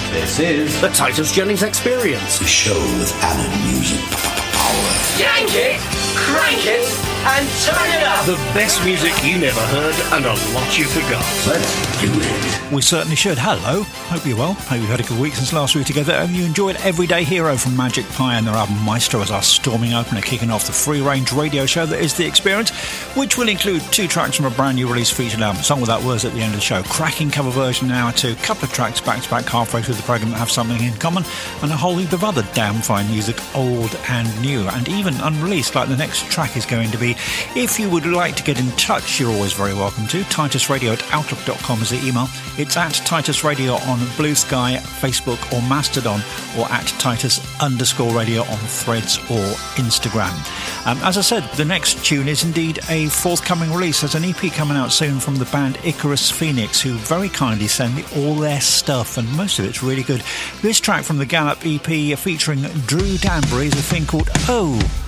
This is the Titus Jennings Experience. The show with added music power. Yank it, crank it, and turn it up. The best music you never heard and a lot you forgot. Let's do it. We certainly should. Hello. Hope you're well. Hope you've had a good week since last week together and you enjoyed Everyday Hero from Magic Pie and their album Maestro as our storming opener, kicking off the free-range radio show that is The Experience, which will include 2 tracks from a brand new release featured album, Song Without Words at the end of the show, cracking cover version in hour 2, couple of tracks back-to-back halfway through the programme that have something in common, and a whole heap of other damn fine music, old and new, and even unreleased, like the next track is going to be. If you would like to get in touch, you're always very welcome to. TitusRadio@outlook.com is the email. It's at Titus Radio on Blue Sky, Facebook or Mastodon, or at Titus_radio on Threads or Instagram. As I said, the next tune is indeed a forthcoming release. There's an EP coming out soon from the band Icarus Phoenix, who very kindly send me all their stuff, and most of it's really good. This track from the Gallop EP featuring Drew Danbury is a thing called Oh.